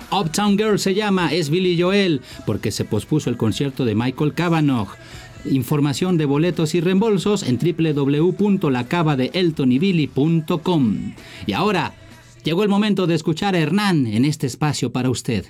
Uptown Girl se llama, es Billy Joel, porque se pospuso el concierto de Michael Cavanaugh. Información de boletos y reembolsos en www.lacavadeeltonybilly.com. Y ahora, llegó el momento de escuchar a Hernán en este espacio para usted.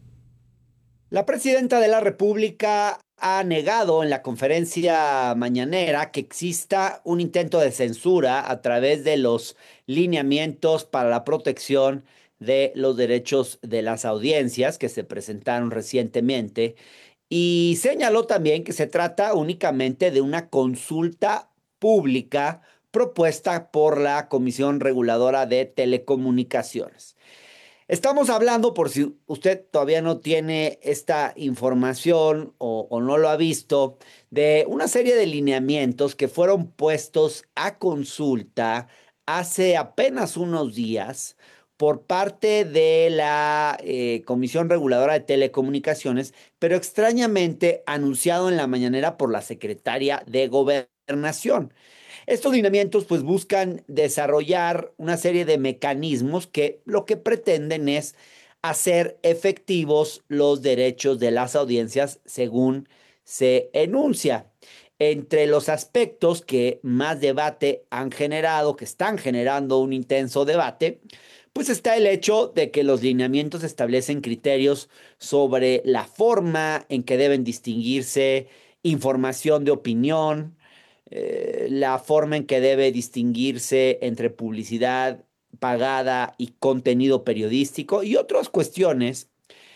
La presidenta de la República ha negado en la conferencia mañanera que exista un intento de censura a través de los lineamientos para la protección de los derechos de las audiencias que se presentaron recientemente y señaló también que se trata únicamente de una consulta pública propuesta por la Comisión Reguladora de Telecomunicaciones. Estamos hablando, por si usted todavía no tiene esta información o no lo ha visto, de una serie de lineamientos que fueron puestos a consulta hace apenas unos días por parte de la Comisión Reguladora de Telecomunicaciones, pero extrañamente anunciado en la mañanera por la secretaria de Gobernación. Estos lineamientos pues buscan desarrollar una serie de mecanismos que lo que pretenden es hacer efectivos los derechos de las audiencias según se enuncia. Entre los aspectos que más debate han generado, que están generando un intenso debate, pues está el hecho de que los lineamientos establecen criterios sobre la forma en que deben distinguirse información de opinión, la forma en que debe distinguirse entre publicidad pagada y contenido periodístico y otras cuestiones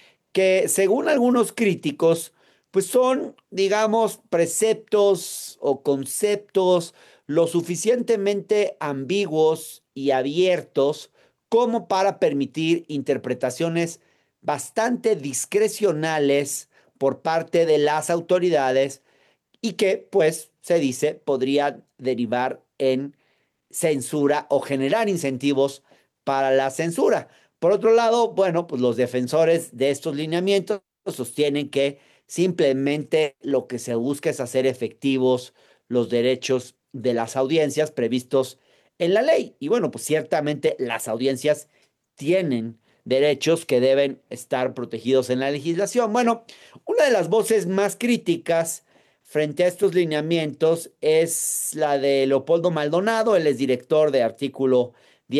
que según algunos críticos pues son, digamos, preceptos o conceptos lo suficientemente ambiguos y abiertos como para permitir interpretaciones bastante discrecionales por parte de las autoridades y que, pues, se dice, podría derivar en censura o generar incentivos para la censura. Por otro lado, bueno, pues los defensores de estos lineamientos sostienen que simplemente lo que se busca es hacer efectivos los derechos de las audiencias previstos en la ley. Y bueno, pues ciertamente las audiencias tienen derechos que deben estar protegidos en la legislación. Bueno, una de las voces más críticas frente a estos lineamientos es la de Leopoldo Maldonado. Él es director de Artículo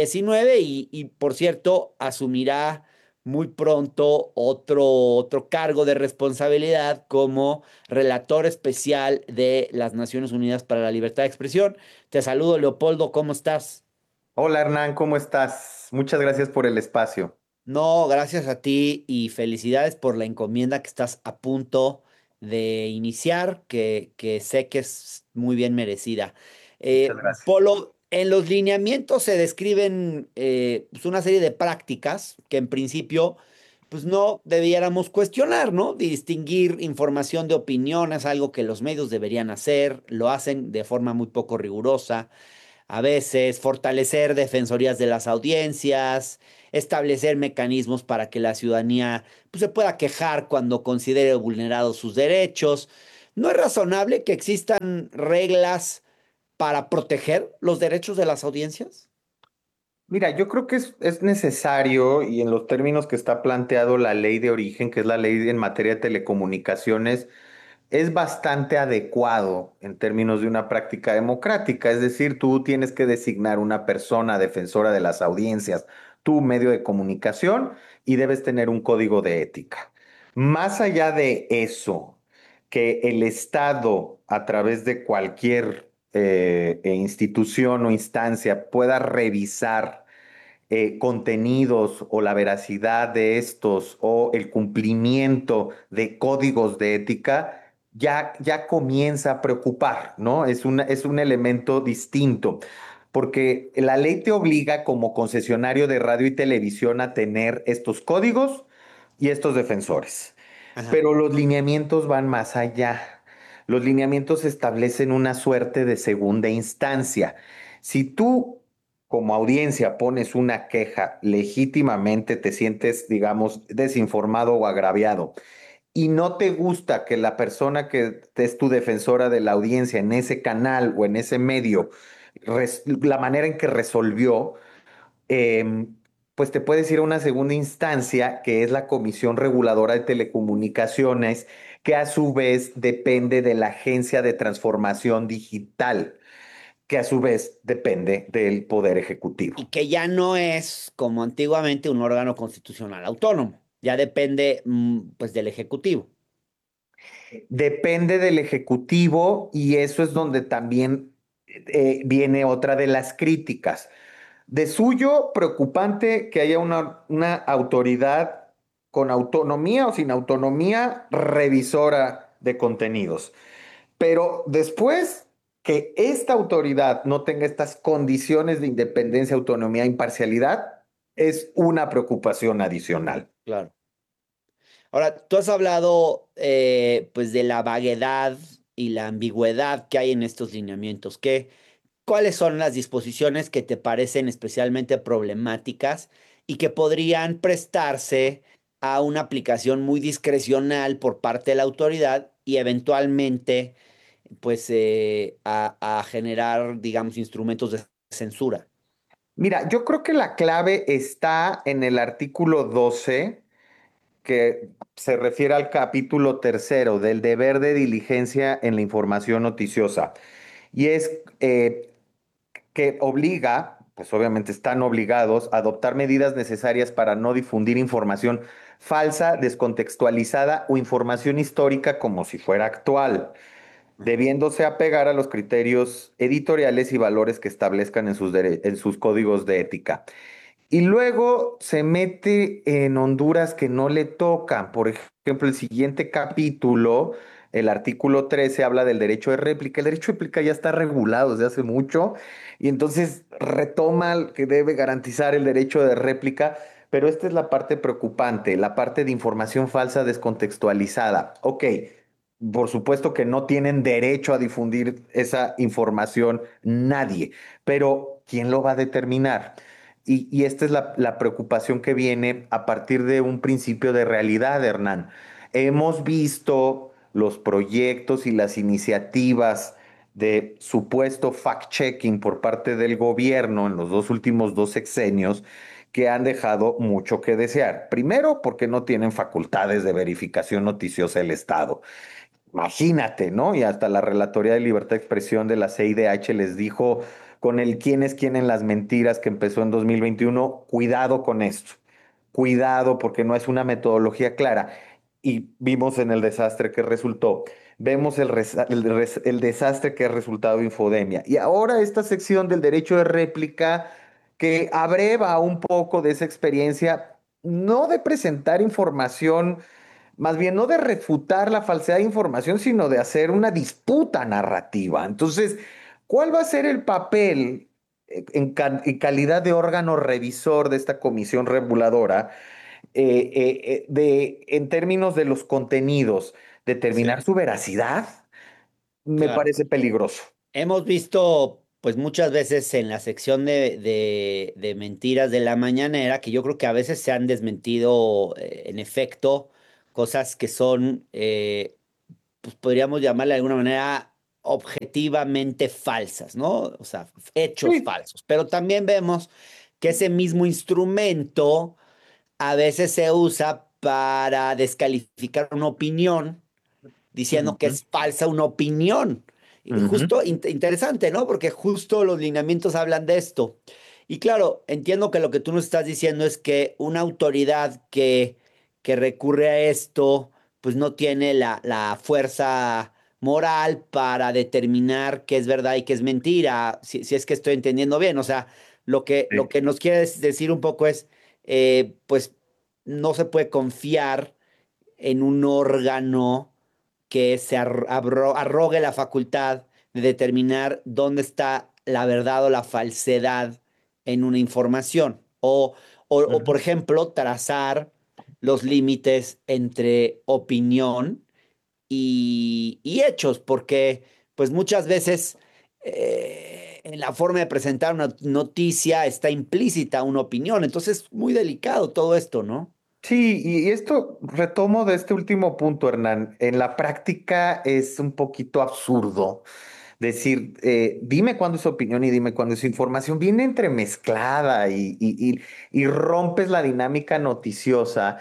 19 y por cierto, asumirá muy pronto otro cargo de responsabilidad como relator especial de las Naciones Unidas para la Libertad de Expresión. Te saludo, Leopoldo, ¿cómo estás? Hola Hernán, ¿cómo estás? Muchas gracias por el espacio. No, gracias a ti y felicidades por la encomienda que estás a punto de iniciar, que sé que es muy bien merecida. Muchas gracias. Polo, en los lineamientos se describen pues una serie de prácticas que en principio pues no debiéramos cuestionar, ¿no? Distinguir información de opinión es algo que los medios deberían hacer, lo hacen de forma muy poco rigurosa a veces fortalecer defensorías de las audiencias, establecer mecanismos para que la ciudadanía pues, se pueda quejar cuando considere vulnerados sus derechos. ¿No es razonable que existan reglas para proteger los derechos de las audiencias? Mira, yo creo que es necesario y en los términos que está planteado la ley de origen, que es la ley en materia de telecomunicaciones, es bastante adecuado en términos de una práctica democrática. Es decir, tú tienes que designar una persona defensora de las audiencias, tu medio de comunicación, y debes tener un código de ética. Más allá de eso, que el Estado, a través de cualquier institución o instancia, pueda revisar contenidos o la veracidad de estos o el cumplimiento de códigos de ética, ya comienza a preocupar, ¿no? Es un elemento distinto, porque la ley te obliga como concesionario de radio y televisión a tener estos códigos y estos defensores. Ajá. Pero los lineamientos van más allá. Los lineamientos establecen una suerte de segunda instancia. Si tú como audiencia pones una queja, legítimamente te sientes, digamos, desinformado o agraviado y no te gusta que la persona que es tu defensora de la audiencia en ese canal o en ese medio, la manera en que resolvió, eh, pues te puedes ir a una segunda instancia, que es la Comisión Reguladora de Telecomunicaciones, que a su vez depende de la Agencia de Transformación Digital, que a su vez depende del Poder Ejecutivo. Y que ya no es como antiguamente un órgano constitucional autónomo, ya depende pues del Ejecutivo. Depende del Ejecutivo y eso es donde también viene otra de las críticas. De suyo, preocupante que haya una autoridad con autonomía o sin autonomía revisora de contenidos. Pero después que esta autoridad no tenga estas condiciones de independencia, autonomía, imparcialidad, es una preocupación adicional. Claro. Ahora, tú has hablado pues de la vaguedad y la ambigüedad que hay en estos lineamientos. ¿Cuáles son las disposiciones que te parecen especialmente problemáticas y que podrían prestarse a una aplicación muy discrecional por parte de la autoridad y eventualmente pues a generar, digamos, instrumentos de censura? Mira, yo creo que la clave está en el artículo 12 que se refiere al capítulo tercero del deber de diligencia en la información noticiosa. Y es que obliga, pues obviamente están obligados a adoptar medidas necesarias para no difundir información falsa, descontextualizada o información histórica como si fuera actual, debiéndose apegar a los criterios editoriales y valores que establezcan en sus códigos de ética. Y luego se mete en Honduras que no le tocan. Por ejemplo, el siguiente capítulo, el artículo 13, habla del derecho de réplica. El derecho de réplica ya está regulado desde hace mucho y entonces retoma que debe garantizar el derecho de réplica. Pero esta es la parte preocupante, la parte de información falsa descontextualizada. Ok, por supuesto que no tienen derecho a difundir esa información nadie, pero ¿quién lo va a determinar? Y esta es la preocupación que viene a partir de un principio de realidad, Hernán. Hemos visto los proyectos y las iniciativas de supuesto fact-checking por parte del gobierno en los últimos dos sexenios que han dejado mucho que desear. Primero, porque no tienen facultades de verificación noticiosa el Estado. Imagínate, ¿no? Y hasta la Relatoría de Libertad de Expresión de la CIDH les dijo con el quién es quién en las mentiras que empezó en 2021, cuidado con esto, cuidado porque no es una metodología clara. Y vimos en el desastre que resultó, vemos el desastre que ha resultado Infodemia. Y ahora esta sección del derecho de réplica que abreva un poco de esa experiencia, no de presentar información más bien no de refutar la falsedad de información, sino de hacer una disputa narrativa. Entonces, ¿cuál va a ser el papel en calidad de órgano revisor de esta comisión reguladora en términos de los contenidos? ¿Determinar Sí. su veracidad? Me Claro. parece peligroso. Hemos visto, pues muchas veces en la sección de mentiras de la mañanera, que yo creo que a veces se han desmentido, en efecto, cosas que son, pues podríamos llamarle de alguna manera, objetivamente falsas, ¿no? O sea, hechos Sí. falsos. Pero también vemos que ese mismo instrumento a veces se usa para descalificar una opinión diciendo que Ujú, es falsa una opinión. Y ujú, justo interesante, ¿no? Porque justo los lineamientos hablan de esto. Y claro, entiendo que lo que tú nos estás diciendo es que una autoridad que recurre a esto, pues no tiene la fuerza moral para determinar qué es verdad y qué es mentira, si es que estoy entendiendo bien. O sea, lo sí. que nos quieres decir un poco es, pues no se puede confiar en un órgano que se arrogue la facultad de determinar dónde está la verdad o la falsedad en una información. O, por Ujú. ejemplo, trazar los límites entre opinión y hechos, porque pues muchas veces en la forma de presentar una noticia está implícita una opinión. Entonces es muy delicado todo esto, ¿no? Sí, y esto retomo de este último punto, Hernán. En la práctica es un poquito absurdo Decir, dime cuándo es opinión y dime cuándo es información. Viene entremezclada y rompes la dinámica noticiosa.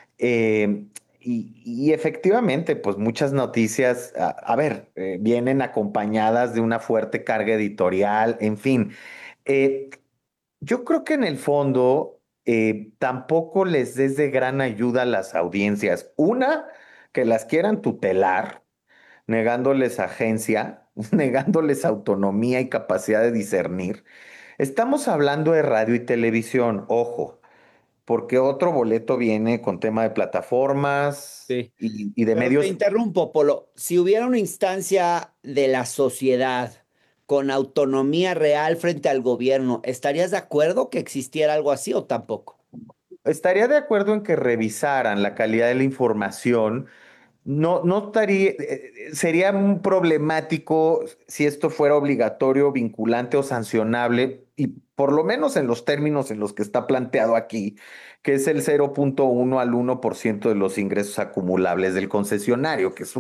eh, y efectivamente, pues muchas noticias, a ver, vienen acompañadas de una fuerte carga editorial, en fin. Eh, yo creo que en el fondo tampoco les des de gran ayuda a las audiencias. Una, que las quieran tutelar, negándoles agencia, negándoles autonomía y capacidad de discernir. Estamos hablando de radio y televisión, ojo, porque otro boleto viene con tema de plataformas Sí. y de Pero te medios. interrumpo, Polo. Si hubiera una instancia de la sociedad con autonomía real frente al gobierno, ¿estarías de acuerdo que existiera algo así o tampoco? Estaría de acuerdo en que revisaran la calidad de la información. No, no estaría, sería un problemático si esto fuera obligatorio, vinculante o sancionable, y por lo menos en los términos en los que está planteado aquí, que es el 0,1 al 1% de los ingresos acumulables del concesionario, que es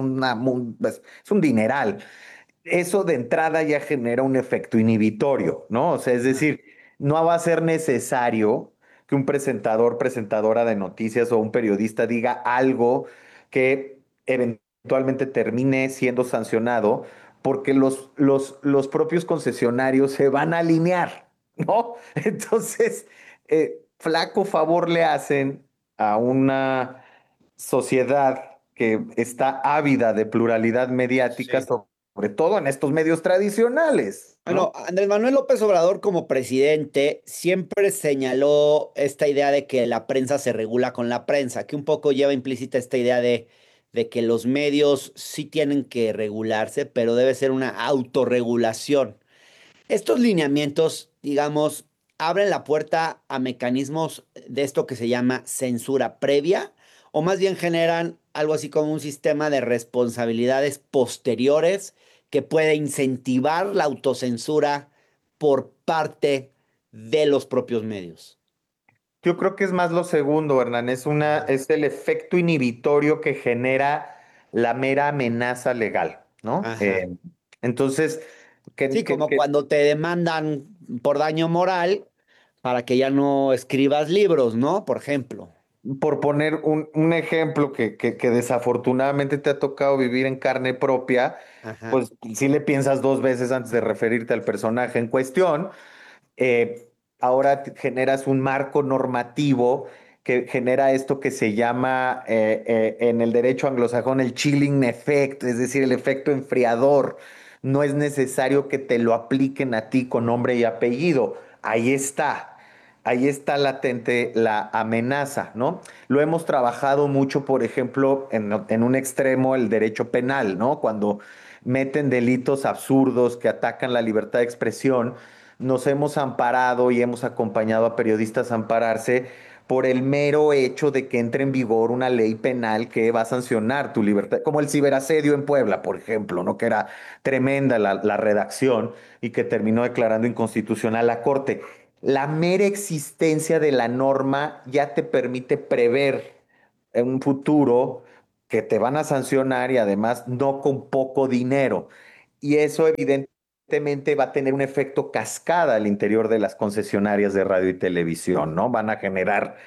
es un dineral. Eso de entrada ya genera un efecto inhibitorio, ¿no? O sea, es Ajá. decir, no va a ser necesario que un presentador, presentadora de noticias o un periodista diga algo que eventualmente termine siendo sancionado porque los propios concesionarios se van a alinear, ¿no? Entonces, flaco favor le hacen a una sociedad que está ávida de pluralidad mediática, Sí. sobre todo en estos medios tradicionales, Bueno, ¿no? Andrés Manuel López Obrador como presidente siempre señaló esta idea de que la prensa se regula con la prensa, que un poco lleva implícita esta idea de que los medios sí tienen que regularse, pero debe ser una autorregulación. Estos lineamientos, digamos, abren la puerta a mecanismos de esto que se llama censura previa, o más bien generan algo así como un sistema de responsabilidades posteriores que puede incentivar la autocensura por parte de los propios medios. Yo creo que es más lo segundo, Hernán, es el efecto inhibitorio que genera la mera amenaza legal, ¿no? Ajá. Entonces, Sí, como cuando te demandan por daño moral para que ya no escribas libros, ¿no? Por ejemplo. por poner un ejemplo que desafortunadamente te ha tocado vivir en carne propia, Ajá. pues sí le piensas dos veces antes de referirte al personaje en cuestión. Ahora generas un marco normativo que genera esto que se llama en el derecho anglosajón el chilling effect, es decir, el efecto enfriador. No es necesario que te lo apliquen a ti con nombre y apellido. Ahí está latente la amenaza, ¿no? Lo hemos trabajado mucho, por ejemplo, en un extremo el derecho penal, ¿no? Cuando meten delitos absurdos que atacan la libertad de expresión, nos hemos amparado y hemos acompañado a periodistas a ampararse por el mero hecho de que entre en vigor una ley penal que va a sancionar tu libertad, como el ciberasedio en Puebla, por ejemplo, ¿no? Que era tremenda la redacción y que terminó declarando inconstitucional la Corte. La mera existencia de la norma ya te permite prever en un futuro que te van a sancionar y además no con poco dinero. Y eso evidentemente va a tener un efecto cascada al interior de las concesionarias de radio y televisión, ¿no? Van a generar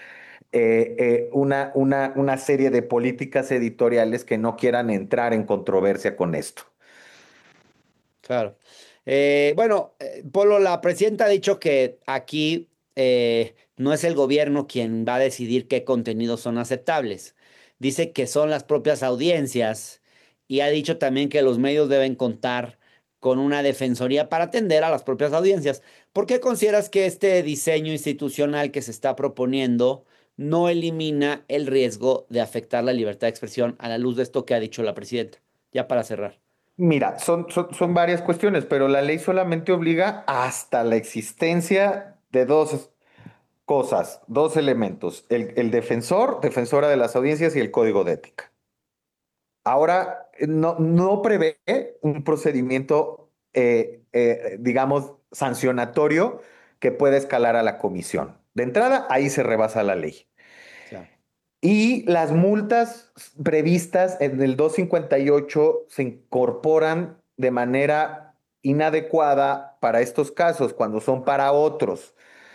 una serie de políticas editoriales que no quieran entrar en controversia con esto. Claro. Bueno, Polo, la presidenta ha dicho que aquí no es el gobierno quien va a decidir qué contenidos son aceptables. Dice que son las propias audiencias y ha dicho también que los medios deben contar con una defensoría para atender a las propias audiencias. ¿Por qué consideras que este diseño institucional que se está proponiendo no elimina el riesgo de afectar la libertad de expresión a la luz de esto que ha dicho la presidenta? Ya para cerrar. Mira, son varias cuestiones, pero la ley solamente obliga hasta la existencia de dos cosas, dos elementos, el defensor, defensora de las audiencias y el código de ética. Ahora, no prevé un procedimiento, digamos, sancionatorio que pueda escalar a la comisión. De entrada, ahí se rebasa la ley. Claro. Y las multas previstas en el 258 se incorporan de manera inadecuada para estos casos, cuando son para otros.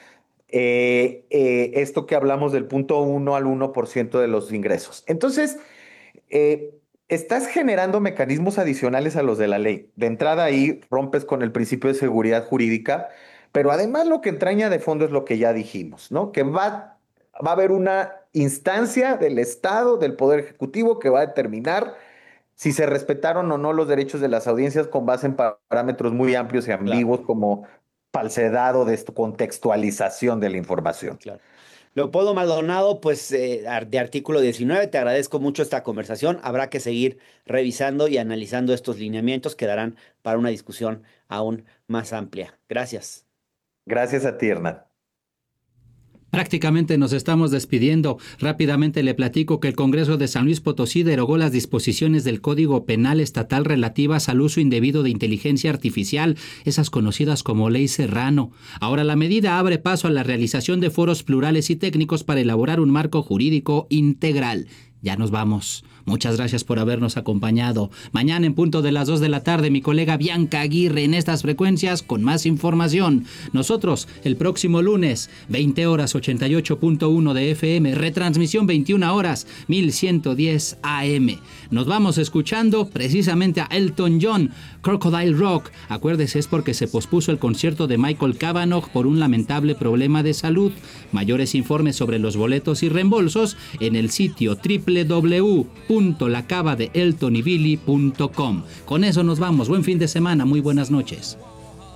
Esto que hablamos del 0.1 al 1% de los ingresos. Entonces, eh, estás generando mecanismos adicionales a los de la ley. De entrada ahí rompes con el principio de seguridad jurídica, pero además lo que entraña de fondo es lo que ya dijimos, ¿no? Que va a haber una instancia del Estado, del Poder Ejecutivo, que va a determinar si se respetaron o no los derechos de las audiencias con base en parámetros muy amplios y Claro, ambiguos como falsedad o descontextualización de la información. claro. Leopoldo Maldonado, pues de Artículo 19, te agradezco mucho esta conversación. Habrá que seguir revisando y analizando estos lineamientos que darán para una discusión aún más amplia. Gracias. Gracias a ti, Hernán. Prácticamente nos estamos despidiendo. Rápidamente le platico que el Congreso de San Luis Potosí derogó las disposiciones del Código Penal Estatal relativas al uso indebido de inteligencia artificial, esas conocidas como Ley Serrano. Ahora la medida abre paso a la realización de foros plurales y técnicos para elaborar un marco jurídico integral. Ya nos vamos. Muchas gracias por habernos acompañado. Mañana en punto de las 2 de la tarde, mi colega Bianca Aguirre en estas frecuencias con más información. Nosotros, el próximo lunes, 20 horas 88.1 de FM, retransmisión 21 horas 1110 AM. Nos vamos escuchando precisamente a Elton John, Crocodile Rock. Acuérdese, es porque se pospuso el concierto de Michael Cavanagh por un lamentable problema de salud. Mayores informes sobre los boletos y reembolsos en el sitio www.lacavadeeltonybilly.com. Con eso nos vamos. Buen fin de semana. Muy buenas noches.